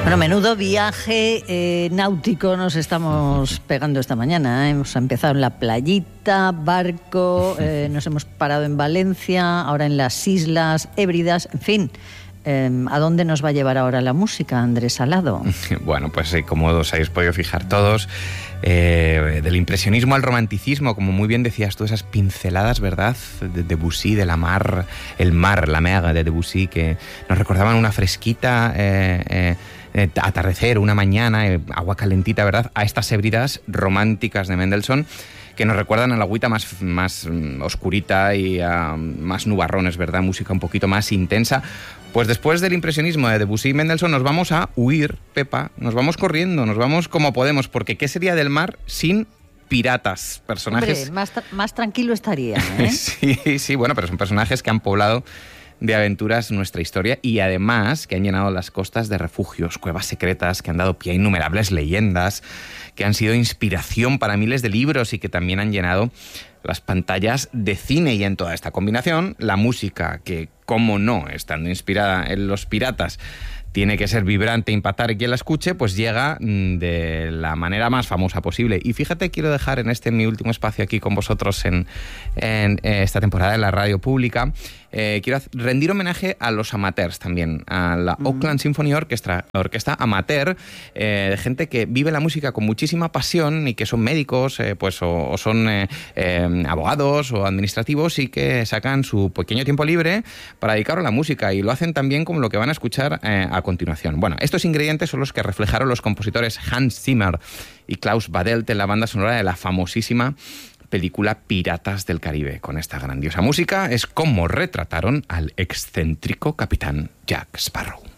Bueno, menudo viaje náutico nos estamos pegando esta mañana. Hemos empezado en la playita, barco, nos hemos parado en Valencia, ahora en las Islas Hébridas, en fin. ¿A dónde nos va a llevar ahora la música, Andrés Salado? Bueno, pues como os habéis podido fijar todos, del impresionismo al romanticismo, como muy bien decías tú, esas pinceladas, ¿verdad?, de Debussy, de la mar, la mer de Debussy, que nos recordaban una fresquita atardecer, una mañana, agua calentita, ¿verdad?, a estas Hébridas románticas de Mendelssohn, que nos recuerdan a la agüita más oscurita y a más nubarrones, ¿verdad?, música un poquito más intensa. Pues después del impresionismo de Debussy y Mendelssohn nos vamos a huir, Pepa, nos vamos corriendo, nos vamos como podemos, porque ¿qué sería del mar sin piratas? Personajes... Hombre, más tranquilo estaría, ¿eh? Sí, bueno, pero son personajes que han poblado de aventuras nuestra historia y además que han llenado las costas de refugios, cuevas secretas, que han dado pie a innumerables leyendas, que han sido inspiración para miles de libros y que también han llenado las pantallas de cine. Y en toda esta combinación, la música, que cómo no, estando inspirada en los piratas, tiene que ser vibrante, impactar quien la escuche, pues llega de la manera más famosa posible. Y fíjate, quiero dejar en mi último espacio aquí con vosotros en esta temporada en la radio pública, quiero rendir homenaje a los amateurs también, a la Oakland Symphony Orchestra amateur, de gente que vive la música con muchísima pasión y que son médicos, o son abogados o administrativos y que sacan su pequeño tiempo libre para dedicarlo a la música, y lo hacen también como lo que van a escuchar a continuación. Bueno, estos ingredientes son los que reflejaron los compositores Hans Zimmer y Klaus Badelt en la banda sonora de la famosísima película Piratas del Caribe. Con esta grandiosa música es como retrataron al excéntrico capitán Jack Sparrow.